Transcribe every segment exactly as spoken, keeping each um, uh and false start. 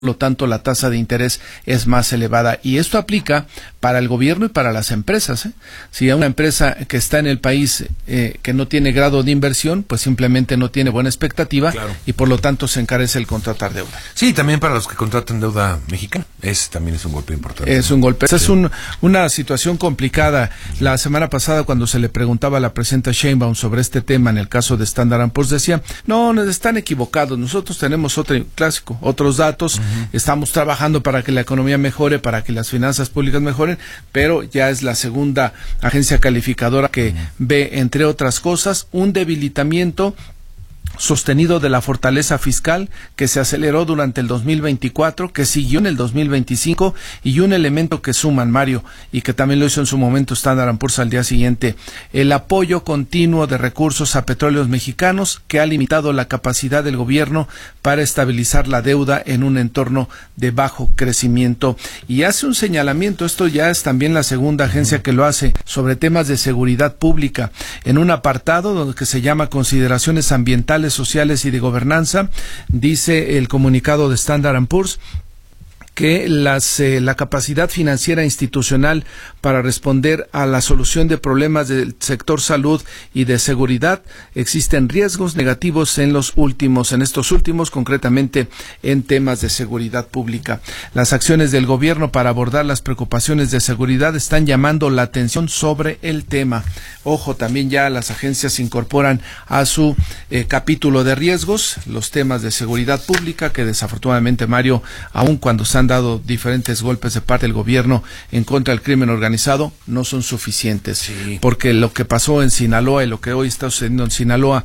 lo tanto la tasa de interés es más elevada. Y esto aplica para el gobierno y para las empresas, ¿eh? Si hay una empresa que está en el país eh, que no tiene grado de inversión, pues simplemente no tiene buena expectativa, claro, y por lo tanto se encarece el contratar deuda. Sí, también para los que contratan deuda mexicana, ese también es un golpe importante. Es un golpe. Sí. Es un, una situación complicada. La semana pasada, cuando se le preguntaba a la presidenta Sheinbaum sobre este tema en el caso de Standard and Poor's, decía, no, no, están equivocados, nosotros tenemos otro clásico, otros datos, uh-huh. Estamos trabajando para que la economía mejore, para que las finanzas públicas mejoren, pero ya es la segunda agencia calificadora que uh-huh. ve, entre otras cosas, un debilitamiento sostenido de la fortaleza fiscal que se aceleró durante el dos mil veinticuatro, que siguió en el dos mil veinticinco, y un elemento que suman, Mario, y que también lo hizo en su momento Standard and Poor's al día siguiente, el apoyo continuo de recursos a petróleos mexicanos, que ha limitado la capacidad del gobierno para estabilizar la deuda en un entorno de bajo crecimiento. Y hace un señalamiento, esto ya es también la segunda agencia que lo hace, sobre temas de seguridad pública, en un apartado donde que se llama Consideraciones Ambientales, Sociales y de Gobernanza. Dice el comunicado de Standard and Poor's que las, eh, la capacidad financiera institucional para responder a la solución de problemas del sector salud y de seguridad, existen riesgos negativos en los últimos, en estos últimos, concretamente en temas de seguridad pública. Las acciones del gobierno para abordar las preocupaciones de seguridad están llamando la atención sobre el tema. Ojo, también ya las agencias incorporan a su eh, capítulo de riesgos los temas de seguridad pública, que desafortunadamente, Mario, aun cuando se han dado diferentes golpes de parte del gobierno en contra del crimen organizado, no son suficientes, sí. Porque lo que pasó en Sinaloa y lo que hoy está sucediendo en Sinaloa,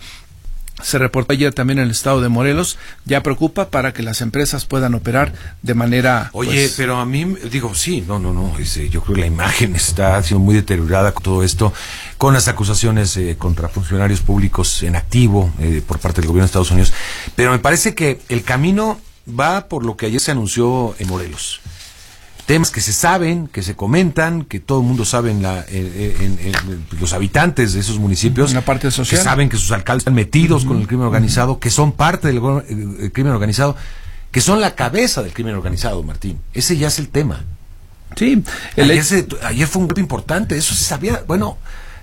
se reportó ayer también en el estado de Morelos, ya preocupa para que las empresas puedan operar de manera... Oye, pues, pero a mí, digo, sí, no, no, no, ese, yo creo que la imagen está ha sido muy deteriorada con todo esto, con las acusaciones eh, contra funcionarios públicos en activo eh, por parte del gobierno de Estados Unidos, pero me parece que el camino va por lo que ayer se anunció en Morelos. Temas que se saben, que se comentan, que todo el mundo sabe, en la, en, en, en los habitantes de esos municipios, en la parte social, que saben que sus alcaldes están metidos uh-huh. con el crimen organizado, uh-huh. que son parte del el crimen organizado, que son la cabeza del crimen organizado, Martín. Ese ya es el tema. Sí. El ayer, se, ayer fue un golpe importante, eso se sabía, bueno...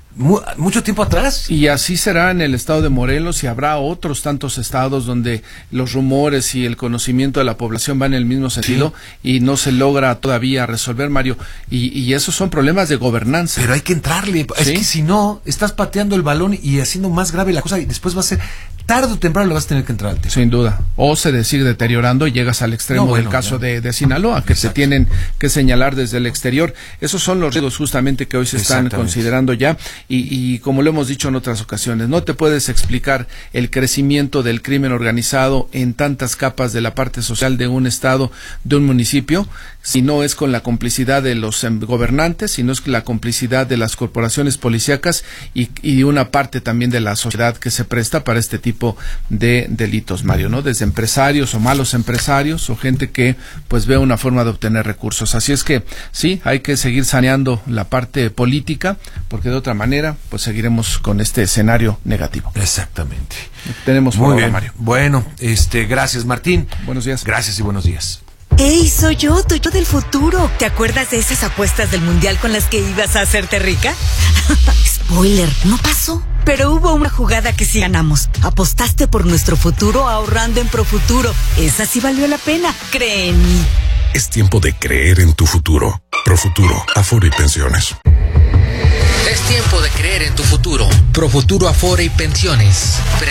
mucho tiempo atrás. Y así será en el estado de Morelos, y habrá otros tantos estados donde los rumores y el conocimiento de la población van en el mismo sentido, sí. Y no se logra todavía resolver, Mario, y, y esos son problemas de gobernanza. Pero hay que entrarle, ¿sí? Es que si no, estás pateando el balón y haciendo más grave la cosa, y después va a ser, tarde o temprano le vas a tener que entrar al tema. Sin duda, o se sigue deteriorando y llegas al extremo no, bueno, del caso de, de Sinaloa, que Exacto. se tienen que señalar desde el exterior. Esos son los riesgos justamente que hoy se están considerando ya. Y, y como lo hemos dicho en otras ocasiones, no te puedes explicar el crecimiento del crimen organizado en tantas capas de la parte social de un estado, de un municipio, si no es con la complicidad de los gobernantes, si no es con la complicidad de las corporaciones policíacas y, y una parte también de la sociedad que se presta para este tipo de delitos, Mario, ¿no? Desde empresarios o malos empresarios o gente que pues ve una forma de obtener recursos. Así es que sí, hay que seguir saneando la parte política, porque de otra manera pues seguiremos con este escenario negativo. Exactamente. Tenemos muy por bien, ahora, Mario. Bueno, este, gracias, Martín. Buenos días. Gracias y buenos días. ¡Ey, soy yo, tu yo del futuro! ¿Te acuerdas de esas apuestas del mundial con las que ibas a hacerte rica? Spoiler, no pasó. Pero hubo una jugada que sí ganamos. Apostaste por nuestro futuro ahorrando en Profuturo. Esa sí valió la pena, cree en mí. Es tiempo de creer en tu futuro. Profuturo, Afore y Pensiones. Es tiempo de creer en tu futuro. Profuturo, Afore y Pensiones.